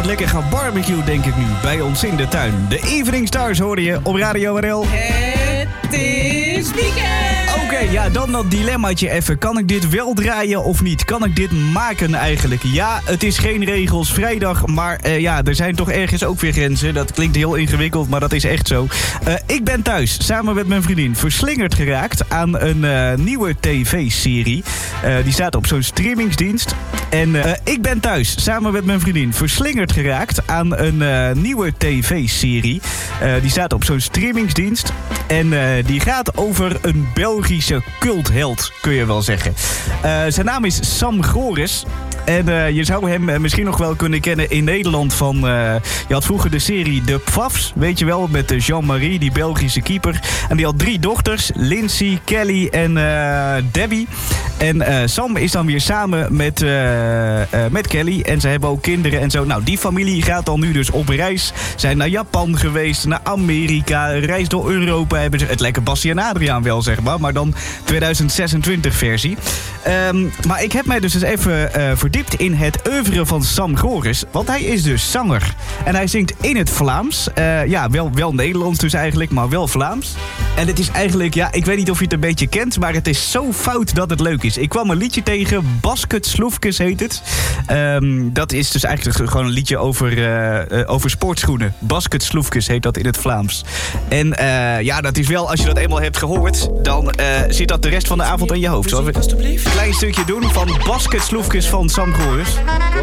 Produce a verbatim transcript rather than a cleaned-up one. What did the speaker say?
wordt lekker gaan barbecue, denk ik nu, bij ons in de tuin. De Evening Stars hoorde je op Radio R L. Het is weekend! Oké, okay, ja, dan dat dilemmaatje even. Kan ik dit wel draaien of niet? Kan ik dit maken eigenlijk? Ja, het is geen regels, vrijdag, maar uh, ja, er zijn toch ergens ook weer grenzen. Dat klinkt heel ingewikkeld, maar dat is echt zo. Uh, ik ben thuis, samen met mijn vriendin, verslingerd geraakt aan een uh, nieuwe tv-serie. Uh, die staat op zo'n streamingsdienst. En uh, ik ben thuis, samen met mijn vriendin, verslingerd geraakt aan een uh, nieuwe tv-serie. Uh, die staat op zo'n streamingsdienst. En uh, die gaat over een Belgische cultheld, kun je wel zeggen. Uh, zijn naam is Sam Goris. En uh, je zou hem uh, misschien nog wel kunnen kennen in Nederland van... Uh, je had vroeger de serie De Pfaffs, weet je wel, met uh, Jean-Marie, die Belgische keeper. En die had drie dochters, Lindsay, Kelly en uh, Debbie. En uh, Sam is dan weer samen met, uh, uh, met Kelly. En ze hebben ook kinderen en zo. Nou, die familie gaat dan nu dus op reis. Zijn naar Japan geweest, naar Amerika, reis door Europa. Hebben ze het lekker Bassie en Adriaan wel, zeg maar. Maar dan tweeduizend zesentwintig versie. Um, maar ik heb mij dus eens even uh, verdiept in het oeuvre van Sam Goris. Want hij is dus zanger. En hij zingt in het Vlaams. Uh, ja, wel, wel Nederlands dus eigenlijk, maar wel Vlaams. En het is eigenlijk, ja, ik weet niet of je het een beetje kent, maar het is zo fout dat het leuk is. Ik kwam een liedje tegen, Basket Sloefkes heet het. Um, dat is dus eigenlijk gewoon een liedje over, uh, uh, over sportschoenen. Basket Sloefkes heet dat in het Vlaams. En uh, ja, dat is wel, als je dat eenmaal hebt gehoord, dan uh, zit dat de rest van de avond aan je hoofd. Zullen we een klein stukje doen van Basket Sloefkes van Sam Goris?